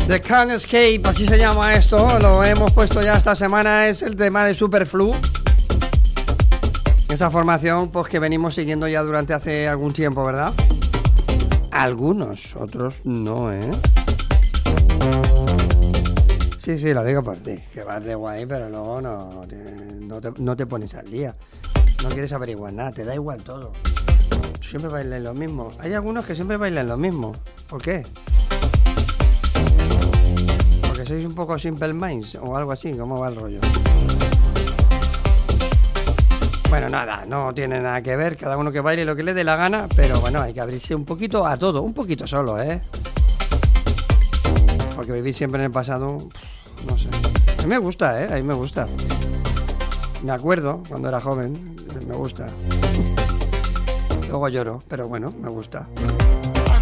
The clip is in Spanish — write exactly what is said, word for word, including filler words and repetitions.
The Can't Escape, así se llama esto. Lo hemos puesto ya esta semana. Es el tema de Superflu. Esa formación pues que venimos siguiendo ya durante hace algún tiempo, ¿verdad? Algunos, otros no, ¿eh? Sí, sí, lo digo por ti, que vas de guay, pero luego no te, no te, no te pones al día. No quieres averiguar nada, te da igual todo. Siempre bailan lo mismo. Hay algunos que siempre bailan lo mismo. ¿Por qué? Porque sois un poco simple minds o algo así. ¿Cómo va el rollo? Bueno, nada, no tiene nada que ver. Cada uno que baile lo que le dé la gana. Pero bueno, hay que abrirse un poquito a todo. Un poquito solo, ¿eh? Porque vivir siempre en el pasado, no sé. A mí me gusta, ¿eh? A mí me gusta. Me acuerdo cuando era joven. Me gusta. Luego lloro, pero bueno, me gusta.